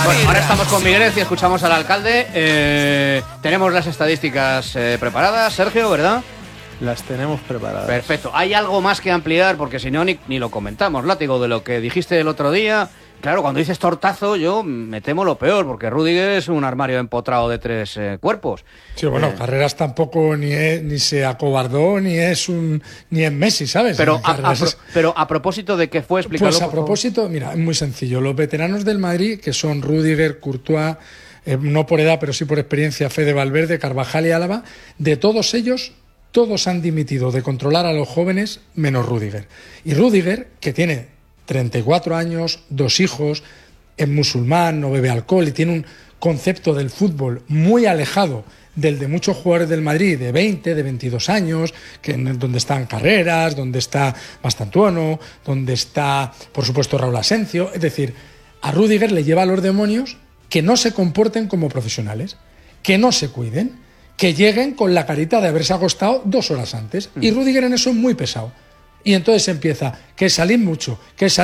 Bueno, ahora estamos con Miguel y escuchamos al alcalde. Tenemos las estadísticas preparadas, Sergio, ¿verdad? Las tenemos preparadas. Perfecto. ¿Hay algo más que ampliar? Porque si no, ni lo comentamos. Látigo, de lo que dijiste el otro día. Claro, cuando dices tortazo, yo me temo lo peor, porque Rüdiger es un armario empotrado de 3 cuerpos. Sí, bueno, Carreras tampoco ni se acobardó, ni es Messi, ¿sabes? Pero a propósito de qué fue, explícalo. Pues a propósito, mira, es muy sencillo. Los veteranos del Madrid, que son Rüdiger, Courtois, no por edad, pero sí por experiencia, Fede Valverde, Carvajal y Álava, de todos ellos, todos han dimitido de controlar a los jóvenes, menos Rüdiger. Y Rüdiger, que tiene 34 años, 2 hijos, es musulmán, no bebe alcohol y tiene un concepto del fútbol muy alejado del de muchos jugadores del Madrid de 20, de 22 años, donde están Carreras, donde está Mastantuono, donde está, por supuesto, Raúl Asencio. Es decir, a Rüdiger le lleva a los demonios que no se comporten como profesionales, que no se cuiden, que lleguen con la carita de haberse acostado 2 horas antes. Y Rüdiger en eso es muy pesado. Y entonces empieza, que salís mucho.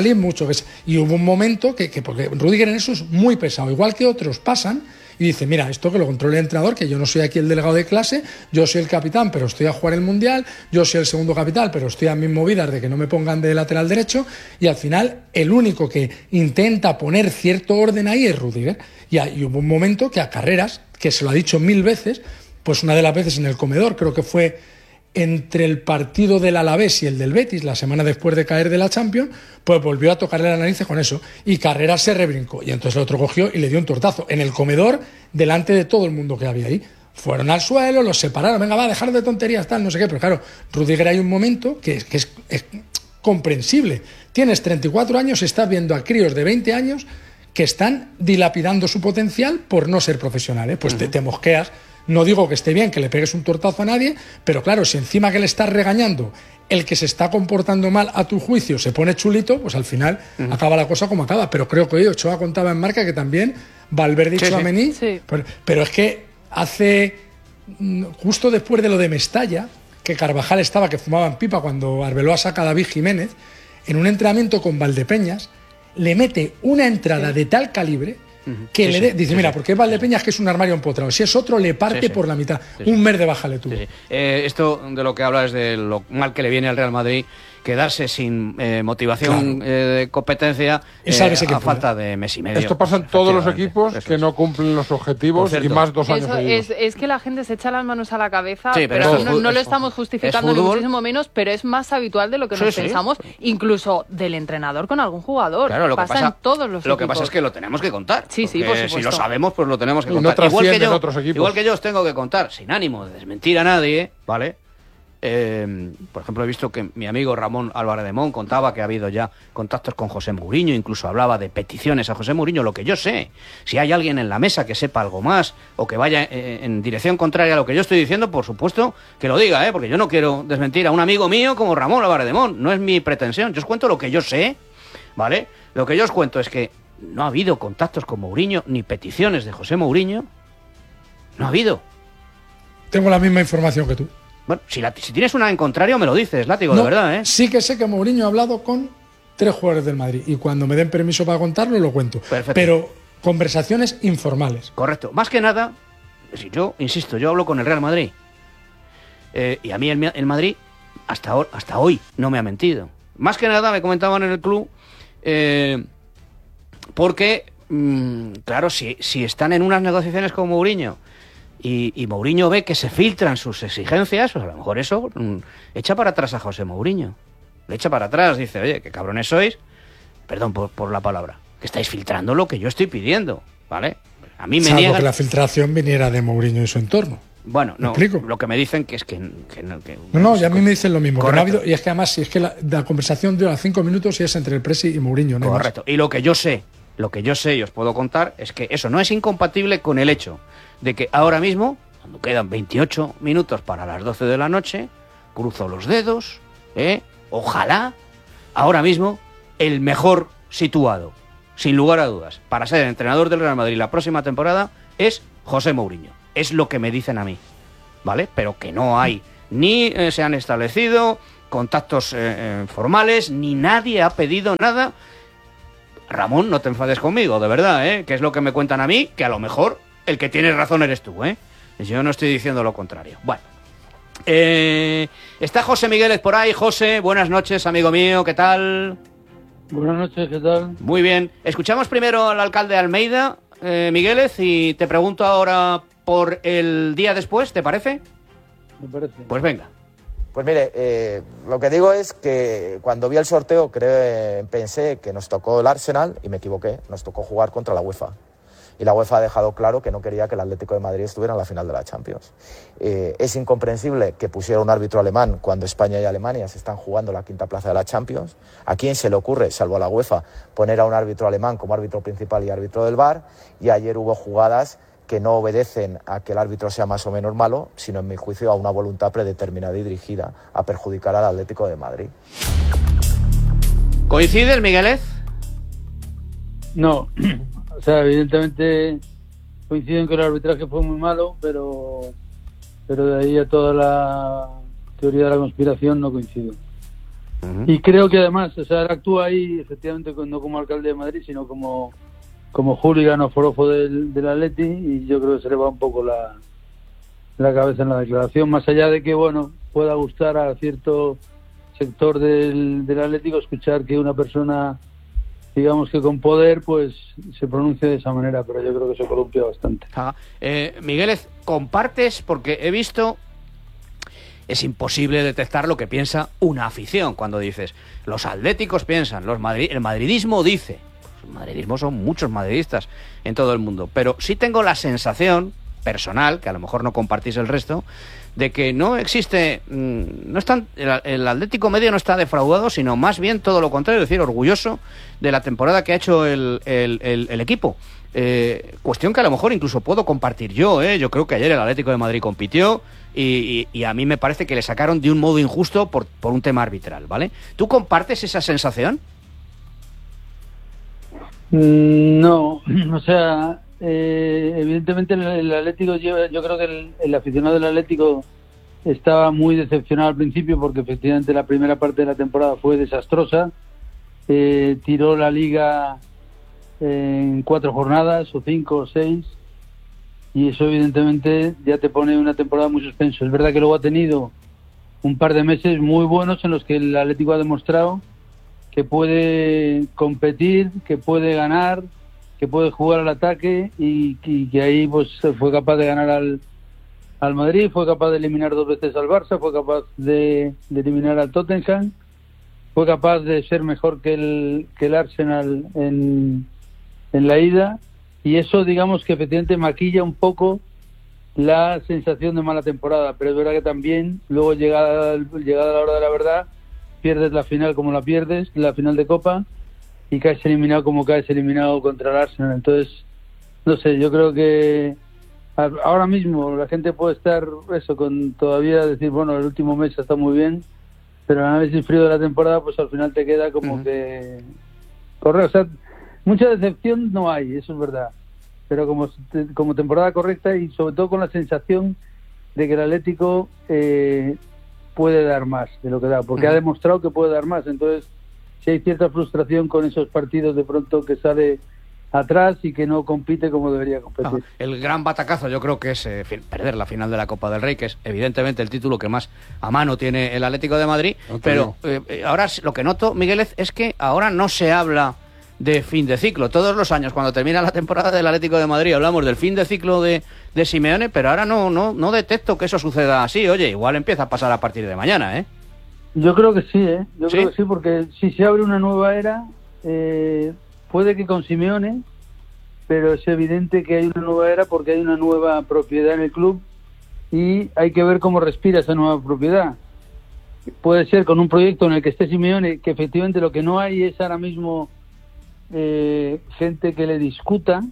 Y hubo un momento porque Rüdiger en eso es muy pesado, igual que otros pasan y dicen, mira, esto que lo controle el entrenador, que yo no soy aquí el delegado de clase, yo soy el capitán, pero estoy a jugar el Mundial, yo soy el segundo capitán, pero estoy a mis movidas de que no me pongan de lateral derecho, y al final el único que intenta poner cierto orden ahí es Rüdiger. Y hubo un momento que a Carreras, que se lo ha dicho 1000 veces, pues una de las veces en el comedor, creo que fue entre el partido del Alavés y el del Betis, la semana después de caer de la Champions, pues volvió a tocarle la nariz con eso, y Carreras se rebrincó, y entonces el otro cogió y le dio un tortazo en el comedor delante de todo el mundo que había ahí. Fueron al suelo, los separaron, venga, va, dejar de tonterías, tal, no sé qué, pero claro, Rüdiger, hay un momento que es comprensible. Tienes 34 años, estás viendo a críos de 20 años que están dilapidando su potencial por no ser profesionales, pues te mosqueas. No digo que esté bien que le pegues un tortazo a nadie, pero claro, si encima que le estás regañando, el que se está comportando mal a tu juicio se pone chulito, pues al final acaba la cosa como acaba. Pero creo que hoy Ochoa contaba en marca que también Valverde y Tchouaméni, pero es que hace, justo después de lo de Mestalla, que Carvajal estaba, que fumaban pipa cuando Arbeloa saca a David Jiménez, en un entrenamiento con Valdepeñas, le mete una entrada de tal calibre que dice, mira, porque Valdepeñas, que es un armario empotrado, si es otro le parte por la mitad. Un mes de baja le tuvo. Esto de lo que hablas es de lo mal que le viene al Real Madrid, quedarse sin motivación de competencia a falta de mes y medio. Esto pasa en todos los equipos que no cumplen los objetivos y más 2 años seguidos. Es que la gente se echa las manos a la cabeza, pero no lo estamos justificando ni muchísimo menos, pero es más habitual de lo que nos pensamos, incluso del entrenador con algún jugador. Claro, lo pasa en todos los Lo que equipos. pasa es que lo tenemos que contar. Sí, por supuesto. Si lo sabemos, pues lo tenemos que Y contar. no trasciende en otros equipos. Igual que yo os tengo que contar, sin ánimo de desmentir a nadie, ¿vale? Por ejemplo, he visto que mi amigo Ramón Álvarez de Mon contaba que ha habido ya contactos con José Mourinho, incluso hablaba de peticiones a José Mourinho. Lo que yo sé, si hay alguien en la mesa que sepa algo más o que vaya en dirección contraria a lo que yo estoy diciendo, por supuesto que lo diga, porque yo no quiero desmentir a un amigo mío como Ramón Álvarez de Mon, no es mi pretensión. Yo os cuento lo que yo sé, ¿vale? Lo que yo os cuento es que no ha habido contactos con Mourinho ni peticiones de José Mourinho. No ha habido. Tengo la misma información que tú. Bueno, si tienes una en contrario, me lo dices, Látigo, de verdad, ¿eh? Sí que sé que Mourinho ha hablado con 3 jugadores del Madrid y cuando me den permiso para contarlo, lo cuento. Perfecto. Pero conversaciones informales. Correcto. Más que nada, yo insisto, yo hablo con el Real Madrid. Y a mí el Madrid, hasta hoy, no me ha mentido. Más que nada, me comentaban en el club, porque, claro, si están en unas negociaciones con Mourinho, y Mourinho ve que se filtran sus exigencias, pues a lo mejor eso echa para atrás a José Mourinho. Le echa para atrás, dice, oye, qué cabrones sois, perdón por la palabra, que estáis filtrando lo que yo estoy pidiendo, ¿vale? A mí me Salvo niegan... que la filtración viniera de Mourinho y su entorno. Bueno, no, explico? Lo que me dicen que es que no, y a mí me dicen lo mismo. Que no ha habido, y es que además, si es que la conversación dura 5 minutos y es entre el Presi y Mourinho, ¿no? Correcto. Y lo que yo sé y os puedo contar es que eso no es incompatible con el hecho de que ahora mismo, cuando quedan 28 minutos para las 12 de la noche, cruzo los dedos, ojalá, ahora mismo, el mejor situado, sin lugar a dudas, para ser el entrenador del Real Madrid la próxima temporada, es José Mourinho. Es lo que me dicen a mí, ¿vale? Pero que no hay, ni se han establecido contactos formales, ni nadie ha pedido nada. Ramón, no te enfades conmigo, de verdad, que es lo que me cuentan a mí, que a lo mejor el que tienes razón eres tú, Yo no estoy diciendo lo contrario. Bueno, está José Migueles por ahí. José, buenas noches, amigo mío, ¿qué tal? Buenas noches, ¿qué tal? Muy bien. Escuchamos primero al alcalde de Almeida, Migueles, y te pregunto ahora por el día después, ¿te parece? Me parece. Pues venga. Pues mire, lo que digo es que cuando vi el sorteo pensé que nos tocó el Arsenal y me equivoqué, nos tocó jugar contra la UEFA. Y la UEFA ha dejado claro que no quería que el Atlético de Madrid estuviera en la final de la Champions. Es incomprensible que pusiera un árbitro alemán cuando España y Alemania se están jugando la quinta plaza de la Champions. ¿A quién se le ocurre, salvo a la UEFA, poner a un árbitro alemán como árbitro principal y árbitro del VAR? Y ayer hubo jugadas que no obedecen a que el árbitro sea más o menos malo, sino, en mi juicio, a una voluntad predeterminada y dirigida a perjudicar al Atlético de Madrid. ¿Coincides, Migueles? No, o sea, evidentemente coincido en que el arbitraje fue muy malo, pero de ahí a toda la teoría de la conspiración no coincido. Uh-huh. Y creo que además, o sea, él actúa ahí efectivamente no como alcalde de Madrid, sino como hooligan o forofo del Atleti, y yo creo que se le va un poco la cabeza en la declaración, más allá de que, bueno, pueda gustar a cierto sector del Atlético escuchar que una persona, digamos que con poder, pues se pronuncie de esa manera, pero yo creo que se columpia bastante. Migueles, ¿compartes? Porque he visto... Es imposible detectar lo que piensa una afición cuando dices, los atléticos piensan, el madridismo dice... El madridismo son muchos madridistas en todo el mundo, pero sí tengo la sensación personal, que a lo mejor no compartís el resto, de que no existe, el Atlético medio no está defraudado, sino más bien todo lo contrario, es decir, orgulloso de la temporada que ha hecho el equipo. Cuestión que a lo mejor incluso puedo compartir yo. Yo creo que ayer el Atlético de Madrid compitió y a mí me parece que le sacaron de un modo injusto por un tema arbitral, ¿vale? ¿Tú compartes esa sensación? No, o sea, evidentemente el Atlético yo creo que el aficionado del Atlético estaba muy decepcionado al principio porque efectivamente la primera parte de la temporada fue desastrosa, tiró la liga en 4 jornadas o 5 o 6 y eso evidentemente ya te pone una temporada muy suspenso. Es verdad que luego ha tenido un par de meses muy buenos en los que el Atlético ha demostrado que puede competir, que puede ganar, que puede jugar al ataque y que ahí pues fue capaz de ganar al Madrid, fue capaz de eliminar 2 veces al Barça, fue capaz de eliminar al Tottenham, fue capaz de ser mejor que el Arsenal en la ida, y eso digamos que efectivamente maquilla un poco la sensación de mala temporada, pero es verdad que también luego llegada la hora de la verdad pierdes la final como la pierdes, la final de Copa, y caes eliminado como caes eliminado contra el Arsenal. Entonces, no sé, yo creo que ahora mismo la gente puede estar con todavía decir, bueno, el último mes está muy bien, pero el análisis frío de la temporada, pues al final te queda como que correr, o sea, mucha decepción no hay, eso es verdad, pero como temporada correcta y sobre todo con la sensación de que el Atlético puede dar más de lo que da, porque ha demostrado que puede dar más. Entonces, si hay cierta frustración con esos partidos de pronto que sale atrás y que no compite como debería competir. El gran batacazo yo creo que es perder la final de la Copa del Rey, que es evidentemente el título que más a mano tiene el Atlético de Madrid, pero ahora lo que noto, Migueles, es que ahora no se habla de fin de ciclo. Todos los años cuando termina la temporada del Atlético de Madrid hablamos del fin de ciclo de Simeone, pero ahora no detecto que eso suceda así. Oye, igual empieza a pasar a partir de mañana, Yo creo que sí, Yo creo que sí, porque si se abre una nueva era, puede que con Simeone, pero es evidente que hay una nueva era porque hay una nueva propiedad en el club y hay que ver cómo respira esa nueva propiedad. Puede ser con un proyecto en el que esté Simeone, que efectivamente lo que no hay es ahora mismo gente que le discuta,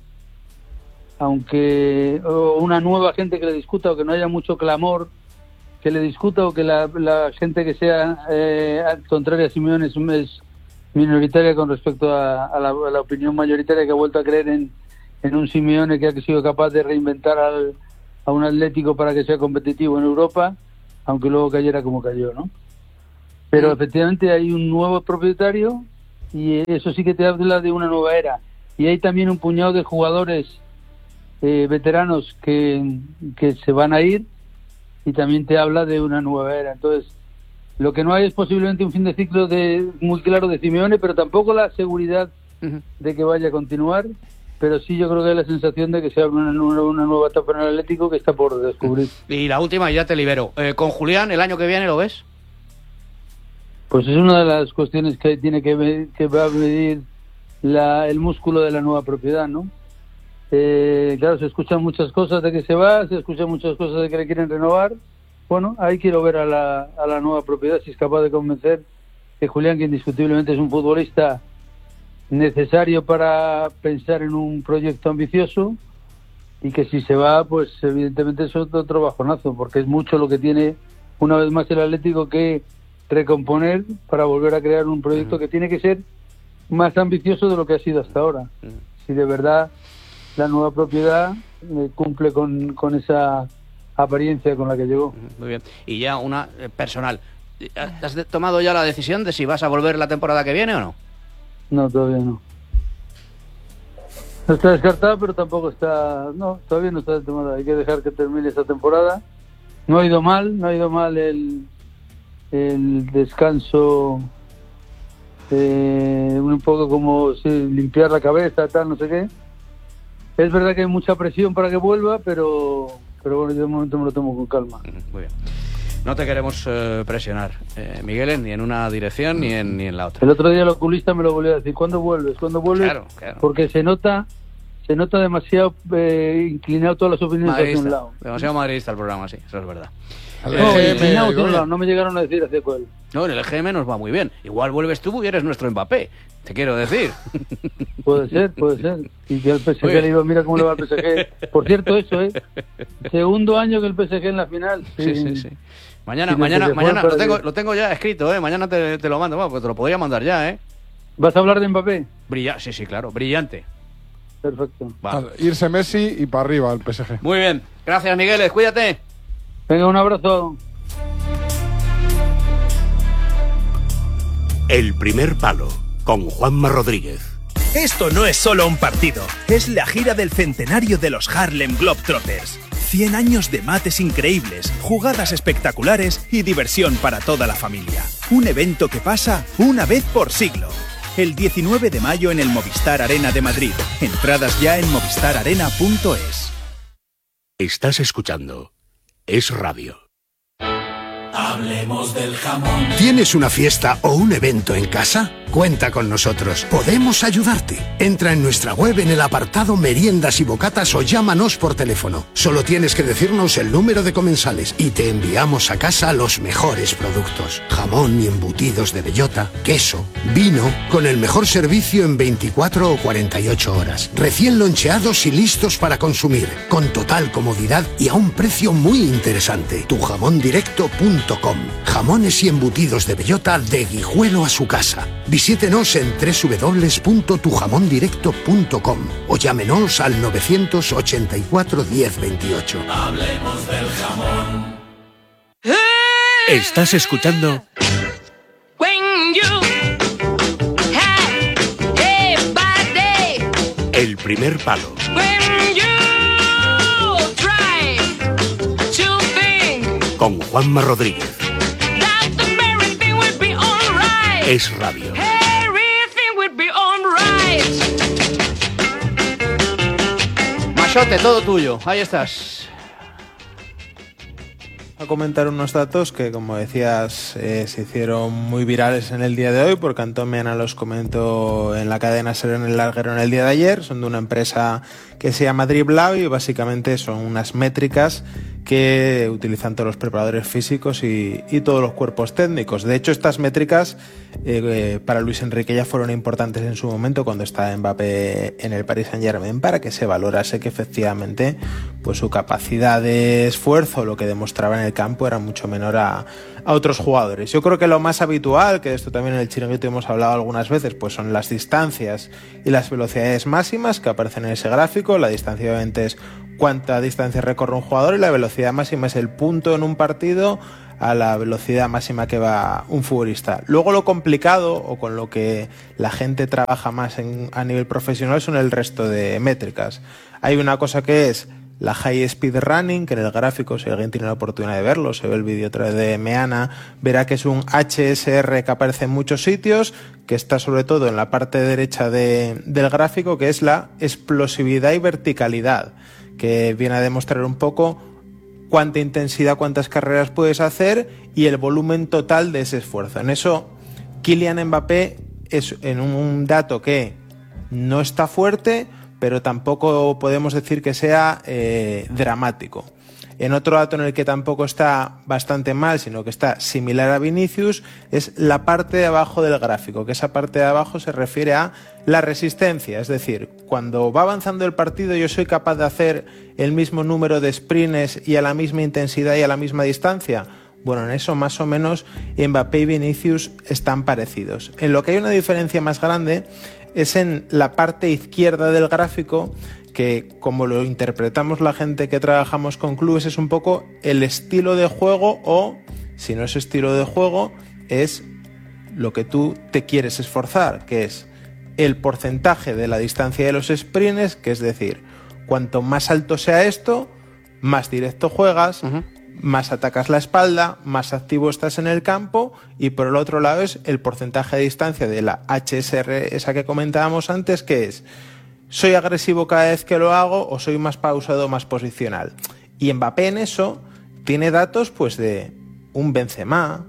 o una nueva gente que le discuta, o que no haya mucho clamor que le discuta, o que la gente que sea contraria a Simeone es minoritaria con respecto a la opinión mayoritaria, que ha vuelto a creer en un Simeone que ha sido capaz de reinventar a un Atlético para que sea competitivo en Europa, aunque luego cayera como cayó, ¿no? Pero efectivamente hay un nuevo propietario y eso sí que te habla de una nueva era. Y hay también un puñado de jugadores veteranos que se van a ir, y también te habla de una nueva era. Entonces, lo que no hay es posiblemente un fin de ciclo muy claro de Simeone, pero tampoco la seguridad de que vaya a continuar. Pero sí, yo creo que hay la sensación de que se abre una nueva etapa en el Atlético que está por descubrir. Y la última, y ya te libero. ¿Con Julián el año que viene lo ves? Pues es una de las cuestiones que tiene que va a medir el músculo de la nueva propiedad, ¿no? Claro, se escuchan muchas cosas de que se va, se escuchan muchas cosas de que le quieren renovar. Bueno, ahí quiero ver a la nueva propiedad si es capaz de convencer que Julián, que indiscutiblemente es un futbolista necesario para pensar en un proyecto ambicioso, y que si se va, pues evidentemente es otro bajonazo, porque es mucho lo que tiene una vez más el Atlético que recomponer para volver a crear un proyecto que tiene que ser más ambicioso de lo que ha sido hasta ahora. Si de verdad la nueva propiedad cumple con esa apariencia con la que llegó. Muy bien. Y ya una personal. ¿Has tomado ya la decisión de si vas a volver la temporada que viene o no? No, todavía no. No está descartado, pero tampoco está... No, todavía no está tomada. Hay que dejar que termine esta temporada. No ha ido mal el descanso, un poco como limpiar la cabeza, tal, no sé qué. Es verdad que hay mucha presión para que vuelva, pero bueno, yo de momento me lo tomo con calma. Muy bien. No te queremos presionar, Miguel, ni en una dirección ni en la otra. El otro día el oculista me lo volvió a decir: ¿cuándo vuelves? Claro. Porque se nota demasiado inclinado todas las opiniones hacia un lado. Demasiado madridista el programa, sí, eso es verdad. No me llegaron a decir hacia cuál. No, en el EGM nos va muy bien. Igual vuelves tú y eres nuestro Mbappé, te quiero decir. Puede ser. Y que al PSG le digo, mira cómo le va al PSG. Por cierto, eso, segundo año que el PSG en la final. Sí. Mañana lo tengo ya escrito, mañana te lo mando, porque te lo podría mandar ya, ¿Vas a hablar de Mbappé? Sí, claro, brillante. Perfecto. Irse Messi y para arriba el PSG. Muy bien, gracias, Miguel, cuídate. Venga, un abrazo. El primer palo, con Juanma Rodríguez. Esto no es solo un partido, es la gira del centenario de los Harlem Globetrotters. 100 años de mates increíbles, jugadas espectaculares y diversión para toda la familia. Un evento que pasa una vez por siglo. El 19 de mayo en el Movistar Arena de Madrid. Entradas ya en movistararena.es. Estás escuchando Es Radio. Hablemos del jamón. ¿Tienes una fiesta o un evento en casa? Cuenta con nosotros. Podemos ayudarte. Entra en nuestra web en el apartado Meriendas y Bocatas o llámanos por teléfono. Solo tienes que decirnos el número de comensales y te enviamos a casa los mejores productos. Jamón y embutidos de bellota, queso, vino, con el mejor servicio en 24 o 48 horas. Recién loncheados y listos para consumir, con total comodidad y a un precio muy interesante. Tujamondirecto.com. Jamones y embutidos de bellota de Guijuelo a su casa. Visítenos en www.tujamondirecto.com o llámenos al 984 1028. Hablemos del jamón. Estás escuchando El primer palo. Con Juanma Rodríguez. Es Radio. Machote, todo tuyo. Ahí estás. A comentar unos datos que, como decías, se hicieron muy virales en el día de hoy, porque Antón Meana los comentó en la cadena SER en el Larguero en el día de ayer. Son de una empresa que se llama Dribblau y básicamente son unas métricas que utilizan todos los preparadores físicos y todos los cuerpos técnicos. De hecho, estas métricas para Luis Enrique ya fueron importantes en su momento cuando estaba Mbappé en el Paris Saint-Germain, para que se valorase que efectivamente pues su capacidad de esfuerzo, lo que demostraba en el campo, era mucho menor a otros jugadores. Yo creo que lo más habitual, que de esto también en el Chiringuito hemos hablado algunas veces, pues son las distancias y las velocidades máximas que aparecen en ese gráfico. La distancia obviamente es cuánta distancia recorre un jugador, y la velocidad máxima es el punto en un partido a la velocidad máxima que va un futbolista. Luego lo complicado, o con lo que la gente trabaja más a nivel profesional, son el resto de métricas. Hay una cosa que es la High Speed Running, que en el gráfico, si alguien tiene la oportunidad de verlo, se ve el vídeo otra vez de Meana, verá que es un HSR que aparece en muchos sitios, que está sobre todo en la parte derecha del gráfico, que es la explosividad y verticalidad, que viene a demostrar un poco cuánta intensidad, cuántas carreras puedes hacer y el volumen total de ese esfuerzo. En eso, Kylian Mbappé es en un dato que no está fuerte, pero tampoco podemos decir que sea dramático. En otro dato en el que tampoco está bastante mal, sino que está similar a Vinicius, es la parte de abajo del gráfico, que esa parte de abajo se refiere a la resistencia. Es decir, cuando va avanzando el partido, yo soy capaz de hacer el mismo número de sprints y a la misma intensidad y a la misma distancia. Bueno, en eso más o menos Mbappé y Vinicius están parecidos. En lo que hay una diferencia más grande es en la parte izquierda del gráfico, que como lo interpretamos la gente que trabajamos con clubes, es un poco el estilo de juego, o si no es estilo de juego, es lo que tú te quieres esforzar, que es el porcentaje de la distancia de los sprints, que es decir, cuanto más alto sea esto, más directo juegas, más atacas la espalda, más activo estás en el campo, y por el otro lado es el porcentaje de distancia de la HSR, esa que comentábamos antes, que es ¿soy agresivo cada vez que lo hago o soy más pausado, más posicional? Y Mbappé en eso tiene datos pues de un Benzema,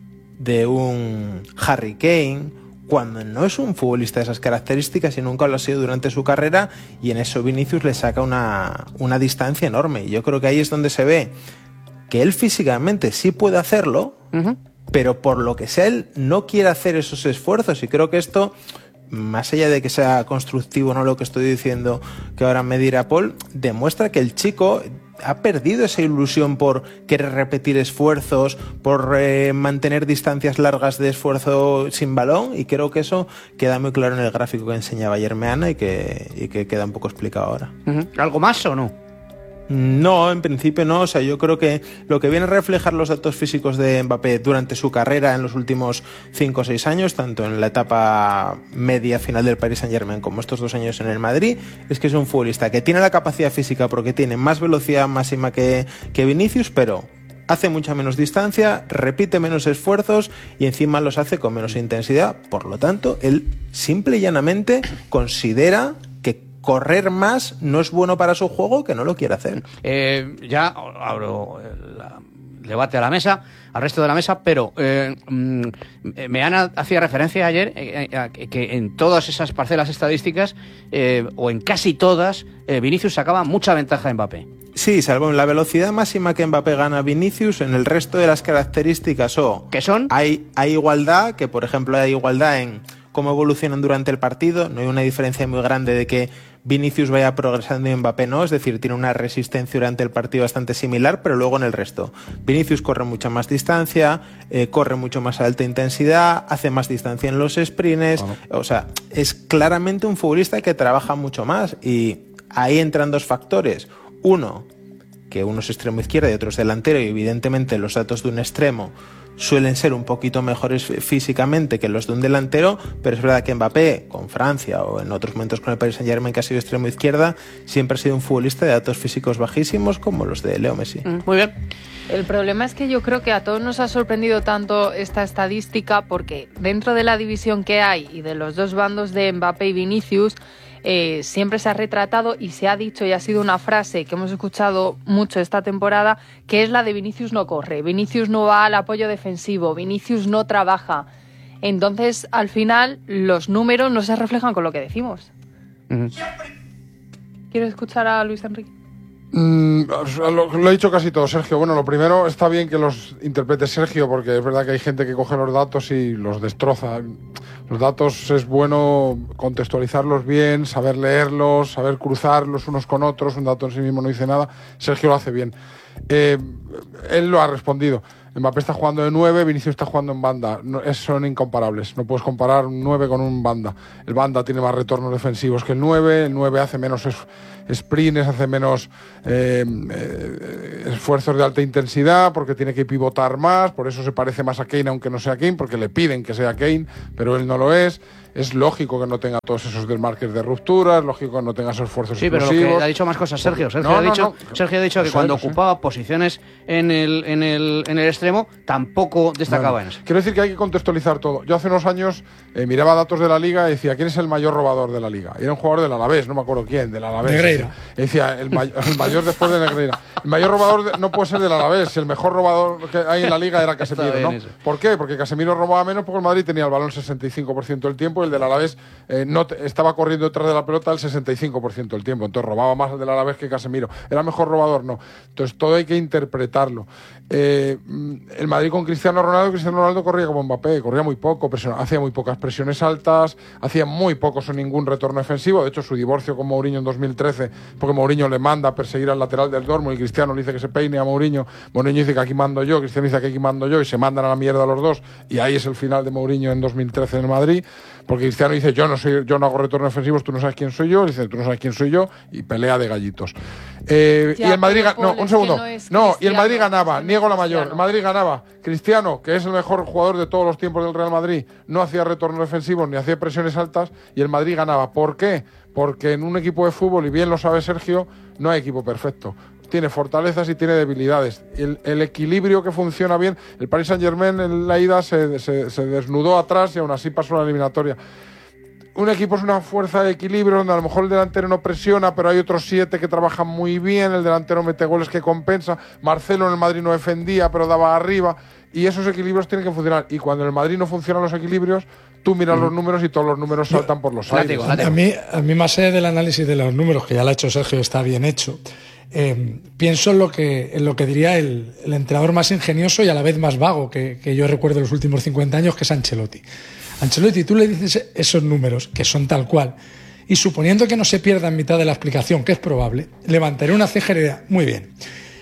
de un Harry Kane, cuando no es un futbolista de esas características y nunca lo ha sido durante su carrera, y en eso Vinicius le saca una distancia enorme. Y yo creo que ahí es donde se ve que él físicamente sí puede hacerlo, pero por lo que sea él no quiere hacer esos esfuerzos, y creo que esto, más allá de que sea constructivo o no lo que estoy diciendo, que ahora me dirá Paul, demuestra que el chico ha perdido esa ilusión por querer repetir esfuerzos, por mantener distancias largas de esfuerzo sin balón, y creo que eso queda muy claro en el gráfico que enseñaba ayer Meana y que queda un poco explicado ahora. ¿Algo más o no? No, en principio no. O sea, yo creo que lo que viene a reflejar los datos físicos de Mbappé durante su carrera en los últimos 5 o 6 años, tanto en la etapa media final del Paris Saint-Germain como estos 2 años en el Madrid, es que es un futbolista que tiene la capacidad física porque tiene más velocidad máxima que Vinicius, pero hace mucha menos distancia, repite menos esfuerzos y encima los hace con menos intensidad. Por lo tanto, él simple y llanamente considera que correr más no es bueno para su juego, que no lo quiere hacer. Ya abro el debate a la mesa, al resto de la mesa, pero Meana hacía referencia ayer que en todas esas parcelas estadísticas, o en casi todas, Vinicius sacaba mucha ventaja de Mbappé. Sí, salvo en la velocidad máxima que Mbappé gana a Vinicius, en el resto de las características, ¿qué son? Hay igualdad, que por ejemplo hay igualdad en cómo evolucionan durante el partido. No hay una diferencia muy grande de que Vinicius vaya progresando y Mbappé no, es decir, tiene una resistencia durante el partido bastante similar, pero luego en el resto Vinicius corre mucha más distancia, corre mucho más a alta intensidad, hace más distancia en los sprints, o sea, es claramente un futbolista que trabaja mucho más, y ahí entran 2 factores. Uno, que uno es extremo izquierda y otro es delantero, y evidentemente los datos de un extremo suelen ser un poquito mejores físicamente que los de un delantero, pero es verdad que Mbappé, con Francia o en otros momentos con el Paris Saint-Germain, que ha sido extremo izquierda, siempre ha sido un futbolista de datos físicos bajísimos como los de Leo Messi. Muy bien. El problema es que yo creo que a todos nos ha sorprendido tanto esta estadística, porque dentro de la división que hay y de los 2 bandos de Mbappé y Vinicius, siempre se ha retratado y se ha dicho, y ha sido una frase que hemos escuchado mucho esta temporada, que es la de Vinicius no corre, Vinicius no va al apoyo defensivo, Vinicius no trabaja. Entonces, al final, los números no se reflejan con lo que decimos. ¿Quieres escuchar a Luis Enrique? Lo he dicho casi todo, Sergio. Bueno, lo primero, está bien que los interprete Sergio, porque es verdad que hay gente que coge los datos y los destroza. Los datos es bueno contextualizarlos bien, saber leerlos, saber cruzarlos unos con otros. Un dato en sí mismo no dice nada. Sergio lo hace bien. Él lo ha respondido. Mbappé está jugando de 9, Vinicius está jugando en banda. Son incomparables. No puedes comparar un 9 con un banda. El banda tiene más retornos defensivos que el 9 hace menos sprints, hace menos esfuerzos de alta intensidad, porque tiene que pivotar más, por eso se parece más a Kane, aunque no sea Kane, porque le piden que sea Kane, pero él no lo es. Es lógico que no tenga todos esos desmarques de ruptura, es lógico que no tenga esos esfuerzos explosivos. Sí, pero lo que ha dicho más cosas Sergio. Sergio ha dicho que cuando ocupaba posiciones en el extremo, tampoco destacaba en eso. Quiero decir que hay que contextualizar todo. Yo hace unos años miraba datos de la Liga y decía, ¿quién es el mayor robador de la Liga? Y era un jugador del Alavés, no me acuerdo quién, del Alavés. Negreira. Decía, el mayor después de Negreira. El mayor robador no puede ser del Alavés, si el mejor robador que hay en la Liga era Casemiro, ¿no? Eso. ¿Por qué? Porque Casemiro robaba menos porque el Madrid tenía el balón 65% del tiempo, el del Alavés estaba corriendo detrás de la pelota el 65% del tiempo, entonces robaba más el del Alavés que Casemiro. ¿Era mejor robador? No. Entonces todo hay que interpretarlo. El Madrid con Cristiano Ronaldo corría como Mbappé, corría muy poco, hacía muy pocas presiones altas, hacía muy pocos o ningún retorno defensivo. De hecho, su divorcio con Mourinho en 2013, porque Mourinho le manda a perseguir al lateral del Dortmund y Cristiano le dice que se peine a Mourinho dice que aquí mando yo, Cristiano dice que aquí mando yo, y se mandan a la mierda los dos, y ahí es el final de Mourinho en 2013 en el Madrid, porque Cristiano dice, yo no hago retornos defensivos, tú no sabes quién soy yo, dice, tú no sabes quién soy yo, y pelea de gallitos. Y el Madrid y el Madrid ganaba, niego la mayor, el Madrid ganaba. Cristiano, que es el mejor jugador de todos los tiempos del Real Madrid, no hacía retornos defensivos ni hacía presiones altas, y el Madrid ganaba. ¿Por qué? Porque en un equipo de fútbol, y bien lo sabe Sergio, no hay equipo perfecto. Tiene fortalezas y tiene debilidades. El equilibrio que funciona bien, el Paris Saint-Germain en la ida se desnudó atrás y aún así pasó la eliminatoria. Un equipo es una fuerza de equilibrio donde a lo mejor el delantero no presiona, pero hay otros 7 que trabajan muy bien, el delantero mete goles que compensa, Marcelo en el Madrid no defendía, pero daba arriba, y esos equilibrios tienen que funcionar. Y cuando en el Madrid no funcionan los equilibrios, tú miras los números y todos los números saltan por los aires. A mí más allá del análisis de los números, que ya lo ha hecho Sergio, está bien hecho, pienso en lo que diría el entrenador más ingenioso y a la vez más vago que yo recuerdo en los últimos 50 años, que es Ancelotti. Ancelotti, tú le dices esos números, que son tal cual, y suponiendo que no se pierda en mitad de la explicación, que es probable, levantaré una ceja y diré, muy bien,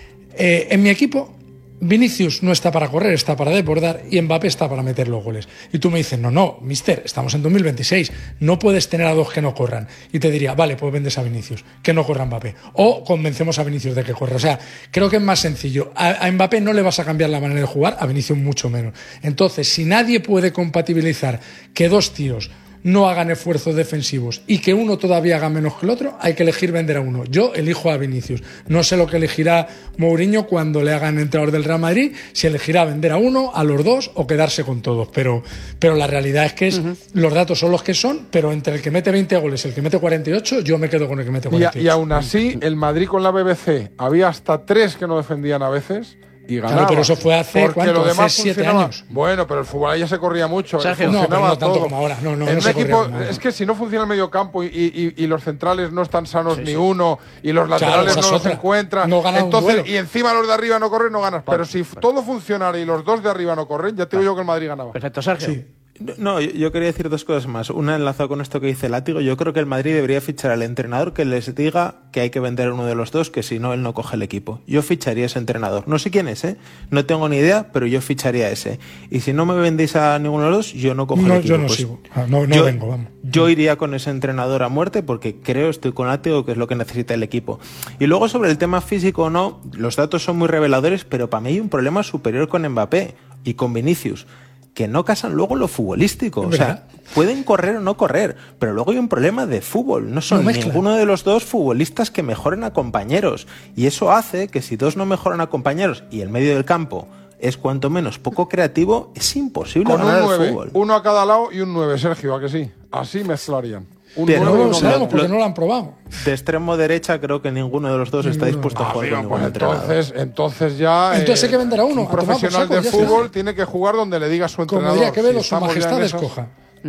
en mi equipo Vinicius no está para correr, está para desbordar, y Mbappé está para meter los goles. Y tú me dices, no, mister, estamos en 2026, no puedes tener a dos que no corran. Y te diría, vale, pues vendes a Vinicius, que no corra Mbappé. O convencemos a Vinicius de que corra. O sea, creo que es más sencillo. A Mbappé no le vas a cambiar la manera de jugar, a Vinicius mucho menos. Entonces, si nadie puede compatibilizar que dos tíos no hagan esfuerzos defensivos y que uno todavía haga menos que el otro, hay que elegir vender a uno. Yo elijo a Vinicius. No sé lo que elegirá Mourinho cuando le hagan entrenador del Real Madrid, si elegirá vender a uno, a los dos o quedarse con todos. Pero la realidad es que los datos son los que son, pero entre el que mete 20 goles y el que mete 48, yo me quedo con el que mete 48. Y aún así, el Madrid con la BBC había hasta 3 que no defendían a veces. Y ganaba. Claro, pero eso fue hace, ¿cuánto? Hace 7 años. Bueno, pero el fútbol ahí ya se corría mucho. Sergio, funcionaba no tanto como ahora. No en un equipo, es que si no funciona el medio campo y los centrales no están sanos ni uno y los laterales no los encuentran, entonces y encima los de arriba no corren, no ganas. Pero si todo funcionara y los dos de arriba no corren, ya te digo yo que el Madrid ganaba. Perfecto, Sergio. Sí. No, yo quería decir 2 cosas más. Una, enlazado con esto que dice Látigo, yo creo que el Madrid debería fichar al entrenador que les diga que hay que vender a uno de los dos, que si no, él no coge el equipo. Yo ficharía a ese entrenador. No sé quién es, no tengo ni idea, pero yo ficharía a ese. Y si no me vendéis a ninguno de los dos, yo no cojo el equipo. Yo no sigo. No vengo, vamos. Yo iría con ese entrenador a muerte porque estoy con Látigo, que es lo que necesita el equipo. Y luego sobre el tema físico o no, los datos son muy reveladores, pero para mí hay un problema superior con Mbappé y con Vinicius, que no casan luego lo futbolístico. O sea, pueden correr o no correr, pero luego hay un problema de fútbol. No son ninguno de los dos futbolistas que mejoren a compañeros. Y eso hace que si dos no mejoran a compañeros y el medio del campo es cuanto menos poco creativo, es imposible ganar el fútbol. Uno a cada lado y un 9, Sergio, ¿a que sí? Así mezclarían. Pero no lo sabemos porque no lo han probado. De extremo derecha creo que ninguno de los dos está dispuesto a jugar con ningún entrenador. Entonces hay que vender a uno. Un profesional de fútbol tiene que jugar donde le diga su entrenador. Como diría Quevedo, su majestad escoja.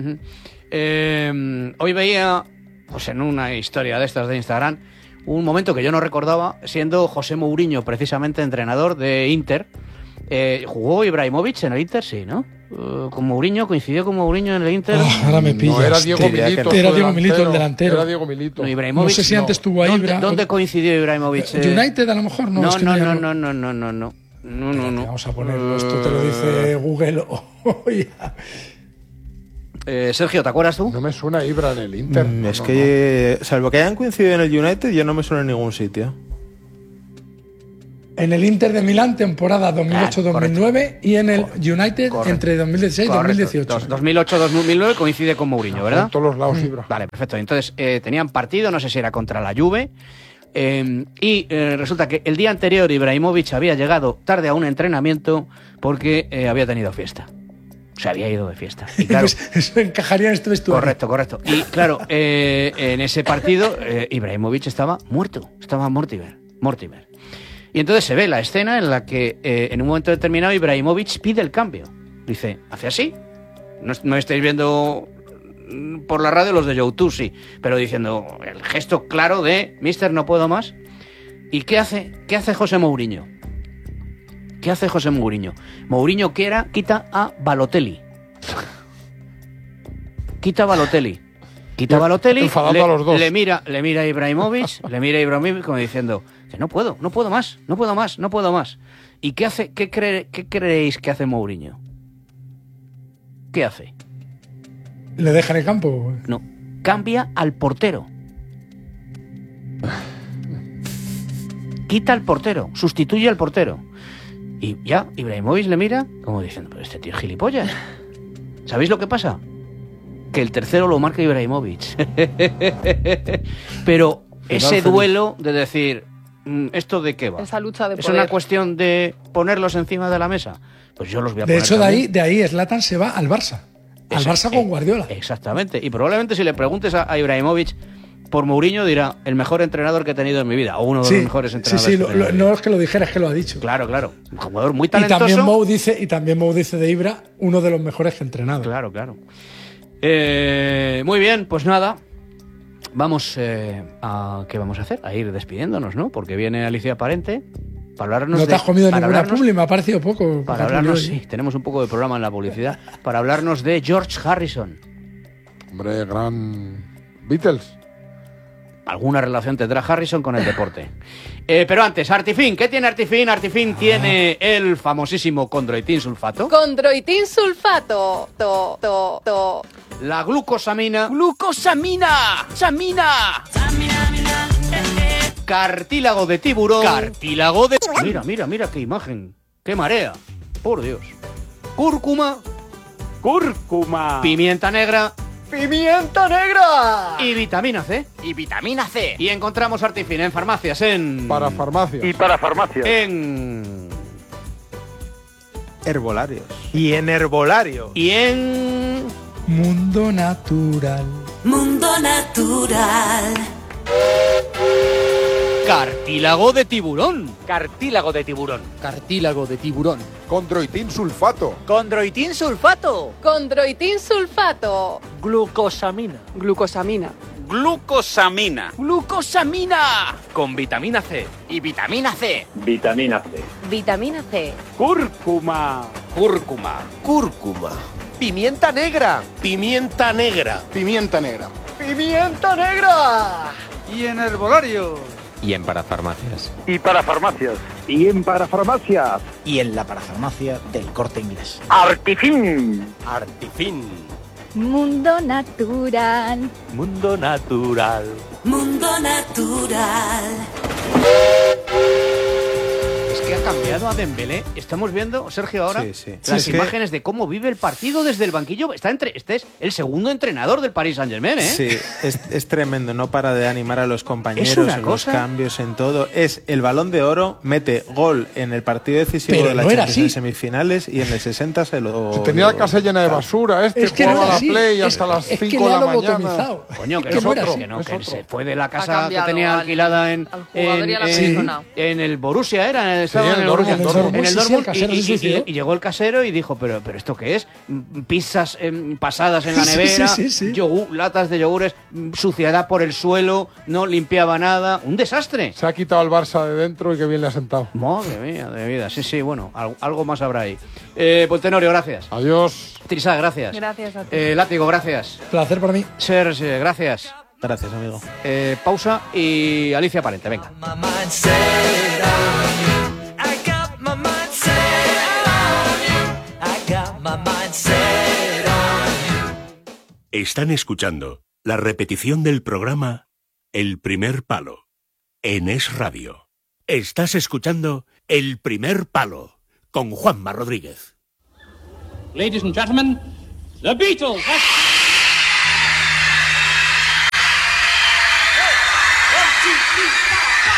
Hoy veía, pues en una historia de estas de Instagram, un momento que yo no recordaba, siendo José Mourinho precisamente entrenador de Inter. ¿Jugó Ibrahimovic en el Inter? Sí, ¿no? Con Mourinho, coincidió con Mourinho en el Inter. Ahora me pillas. No, era Diego Milito. Era Diego Milito el delantero. Era Diego Milito. No, sé si antes tuvo ahí. ¿Dónde coincidió Ibrahimovic? United a lo mejor, no. No. No. Vamos a ponerlo. Esto te lo dice Google hoy. Sergio, ¿te acuerdas tú? No me suena Ibra en el Inter. Es que, salvo que hayan coincidido en el United, yo no me suena en ningún sitio. En el Inter de Milán, temporada 2008-2009, y en el United entre 2016 y 2018. 2008-2009 coincide con Mourinho, ¿verdad? En todos los lados, Ibra. Vale, perfecto. Entonces, tenían partido, no sé si era contra la Juve, y resulta que el día anterior Ibrahimovic había llegado tarde a un entrenamiento porque había tenido fiesta. Se había ido de fiesta. Y claro, eso encajaría en este vestuario. Correcto. Y claro, en ese partido Ibrahimovic estaba muerto. Estaba Mortimer. Y entonces se ve la escena en la que en un momento determinado Ibrahimovic pide el cambio. Dice, hace así. No estáis viendo por la radio los de YouTube, sí. Pero diciendo el gesto claro de Mister, no puedo más. ¿Y qué hace José Mourinho? ¿Qué hace José Mourinho? Mourinho quita a Balotelli. Quita a Balotelli, enfadando a los dos. le mira a Ibrahimovic, como diciendo que no puedo más. ¿Y qué hace? ¿Qué creéis que hace Mourinho? ¿Qué hace? ¿Le deja en el campo? No, cambia al portero. Quita al portero, sustituye al portero. Y ya Ibrahimovic le mira como diciendo, pero este tío es gilipollas. ¿Sabéis lo que pasa? Que el tercero lo marca Ibrahimovic. Pero ese duelo de decir, ¿esto de qué va? Esa lucha de ¿Es poder. una cuestión de ponerlos encima de la mesa? Pues yo los voy a poner. De hecho, también. de ahí Zlatan se va al Barça. Al Barça con Guardiola. Exactamente. Y probablemente si le preguntes a Ibrahimovic por Mourinho dirá, el mejor entrenador que he tenido en mi vida, o uno de los mejores entrenadores. Sí, no es que lo dijera, es que lo ha dicho. Claro. Un jugador muy talentoso. Y también Mou dice de Ibra, uno de los mejores que ha entrenado. Claro. Muy bien, pues nada. Vamos a... ¿Qué vamos a hacer? A ir despidiéndonos, ¿no? Porque viene Alicia Parente para hablarnos no te has comido ninguna publi, me ha parecido poco. Para hablarnos, sí, tenemos un poco de programa en la publicidad. Para hablarnos de George Harrison. Hombre, gran Beatles. Alguna relación tendrá Harrison con el deporte. Pero antes, Artifin. ¿Qué tiene Artifin? Artifin tiene el famosísimo condroitin sulfato. Condroitin sulfato. La glucosamina. ¡Samina! Cartílago de tiburón. Mira, qué imagen. Qué marea. Por Dios. Cúrcuma. Pimienta negra. Y vitamina C. Y encontramos Artifin en farmacias, Para farmacias. En herbolarios. Y en herbolario. Y en Mundo Natural. cartílago de tiburón. Condroitin sulfato. Condroitin sulfato. Glucosamina. Con vitamina C. Y vitamina C. Cúrcuma. Pimienta negra. Pimienta negra. Y en herbolario. Y en parafarmacias. Y en parafarmacias. Y en la parafarmacia del Corte Inglés. Artifin. Mundo natural. Es que ha cambiado a Dembélé. Estamos viendo, Sergio, ahora las Sí, imágenes de cómo vive el partido desde el banquillo. Este es el segundo entrenador del Paris Saint-Germain, ¿eh? Sí, es tremendo. No para de animar a los compañeros Es una en cosa. los cambios, en todo. Es el Balón de Oro, mete gol en el partido decisivo Pero de la no era Champions así. en semifinales y en el 60 se lo... Tenía la casa llena de basura. Es que jugaba no era la así. Play hasta las 5 que de le la ha mañana. lobotomizado. Coño, que Es que no, no era que así. que se fue de la Ha casa que cambiado tenía al alquilada en jugador y a la persona. en el Borussia, estaba en en el el Borussia, Dortmund. en el Sí, Dortmund, el casero se suicidó. y llegó el casero y dijo, pero ¿esto qué es? Pizzas pasadas en la nevera, Sí. latas de yogures, suciedad por el suelo, no limpiaba nada, un desastre. Se ha quitado el Barça de dentro y qué bien le ha sentado. Madre mía, de vida, sí, bueno, algo más habrá ahí. Pues Tenorio, gracias. Adiós. Trisá, gracias. Gracias a ti. Látigo, gracias. Placer para mí. Serge, gracias. Gracias, amigo. Pausa y Alicia Parente, venga. I got my mind Están escuchando la repetición del programa El Primer Palo en Es Radio. Estás escuchando El Primer Palo con Juanma Rodríguez. Ladies and gentlemen, The Beatles.